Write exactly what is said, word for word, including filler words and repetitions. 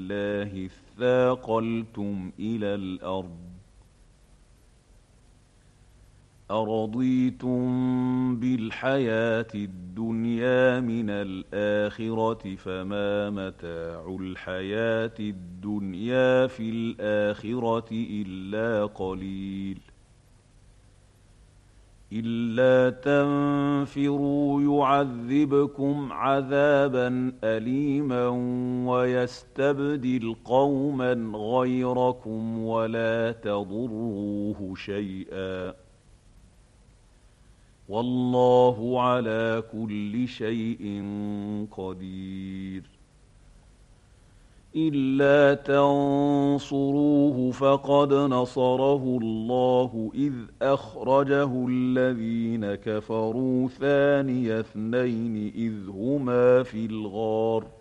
الله اثاقلتم إلى الأرض أرضيتم بالحياة الدنيا من الآخرة فما متاع الحياة الدنيا في الآخرة إلا قليل إلا تنفروا يعذبكم عذابا أليما ويستبدل قوما غيركم ولا تضروه شيئا والله على كل شيء قدير إلا تنصروه فقد نصره الله إذ أخرجه الذين كفروا ثاني اثنين إذ هما في الغار